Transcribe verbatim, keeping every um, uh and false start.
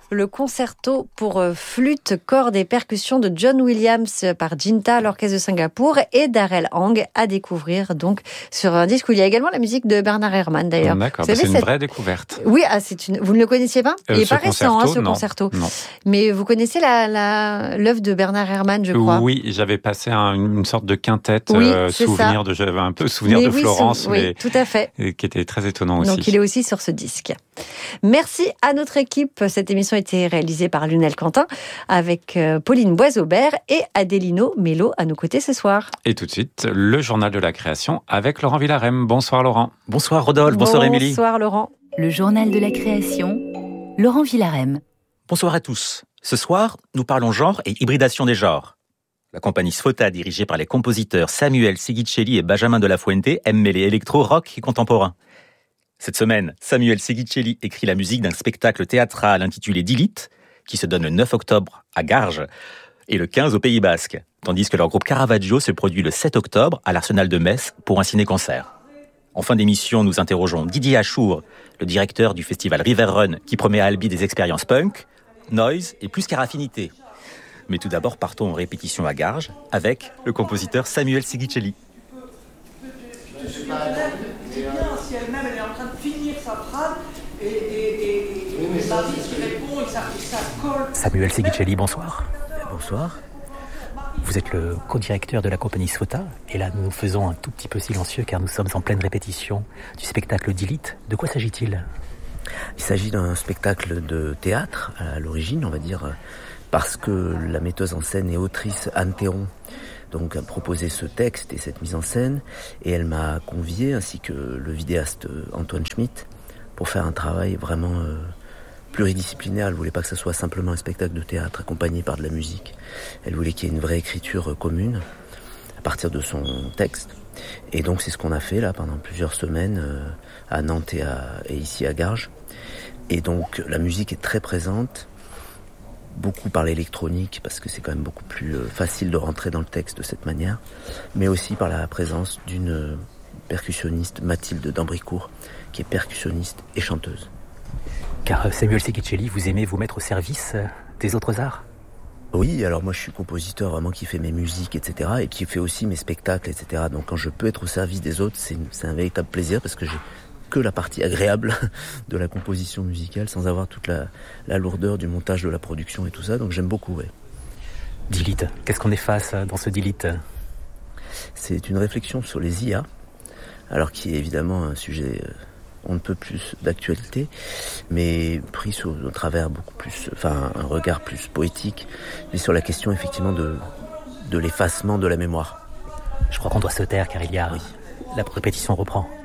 le concerto pour flûte, cordes et percussions de John Williams par Jinta, l'orchestre de Singapour, et Darrell Hang à découvrir donc sur un disque où il y a également la musique de Bernard Herrmann d'ailleurs. D'accord, bah c'est une cette... vraie découverte. Oui, ah, c'est une... vous ne le connaissiez pas ? euh, Il n'est pas concerto, récent hein, ce non, concerto. Non. Mais vous connaissez la, la... l'œuvre de Bernard Herrmann, je crois. Oui, j'avais passé un, une sorte de quintette, oui, euh, souvenir de, j'avais un peu souvenir mais de oui, Florence, sou... mais oui, tout à fait. qui était très étonnant aussi. Donc il est aussi sur ce disque. Merci à notre équipe. Cette émission a été réalisée par Lionel Quentin avec Pauline Boisaubert et Adélino Mello à nos côtés ce soir. Et tout de suite, le journal de la création avec Laurent Villarem. Bonsoir Laurent. Bonsoir Rodolphe, bonsoir Émilie. Bonsoir Laurent. Le journal de la création, Laurent Villarem. Bonsoir à tous. Ce soir, nous parlons genre et hybridation des genres. La compagnie Sfota, dirigée par les compositeurs Samuel Sigicelli et Benjamin de la Fuente, aime mêler électro, rock et contemporain. Cette semaine, Samuel Sigicelli écrit la musique d'un spectacle théâtral intitulé Dilith, qui se donne le neuf octobre à Garges et le quinze au Pays Basque, tandis que leur groupe Caravaggio se produit le sept octobre à l'Arsenal de Metz pour un ciné-concert. En fin d'émission, nous interrogeons Didier Achour, le directeur du festival River Run, qui promet à Albi des expériences punk, noise et plus qu'à raffinité. Mais tout d'abord, partons en répétition à Garges avec le compositeur Samuel Sigicelli. C'est bien si elle-même elle est en train de finir sa phrase et, et, et, et Marie qui répond et ça, ça colle. Samuel Sigicelli, bonsoir. Bonsoir. Vous êtes le co-directeur de la compagnie Sfota et là nous nous faisons un tout petit peu silencieux car nous sommes en pleine répétition du spectacle Dilith. De quoi s'agit-il ? Il s'agit d'un spectacle de théâtre à l'origine, on va dire, parce que la metteuse en scène et autrice Anne Théron donc a proposé ce texte et cette mise en scène, et elle m'a convié, ainsi que le vidéaste Antoine Schmitt, pour faire un travail vraiment euh, pluridisciplinaire. Elle voulait pas que ce soit simplement un spectacle de théâtre accompagné par de la musique. Elle voulait qu'il y ait une vraie écriture commune à partir de son texte. Et donc c'est ce qu'on a fait là pendant plusieurs semaines euh, à Nantes et, à, et ici à Garges. Et donc la musique est très présente, beaucoup par l'électronique, parce que c'est quand même beaucoup plus euh, facile de rentrer dans le texte de cette manière, mais aussi par la présence d'une euh, percussionniste, Mathilde Dambricourt, qui est percussionniste et chanteuse. Car Samuel Sigicelli, vous aimez vous mettre au service des autres arts ? Oui, alors moi je suis compositeur vraiment qui fait mes musiques, et cetera, et qui fait aussi mes spectacles, et cetera. Donc quand je peux être au service des autres, c'est, c'est un véritable plaisir, parce que j'ai que la partie agréable de la composition musicale, sans avoir toute la, la lourdeur du montage de la production et tout ça, donc j'aime beaucoup, ouais. Dilith, qu'est-ce qu'on efface dans ce Dilith ? C'est une réflexion sur les I A, alors qui est évidemment un sujet on ne peut plus d'actualité, mais pris sur un travers beaucoup plus, enfin un regard plus poétique, mais sur la question effectivement de, de l'effacement de la mémoire. Je crois qu'on doit se taire car il y a... Oui. La répétition reprend.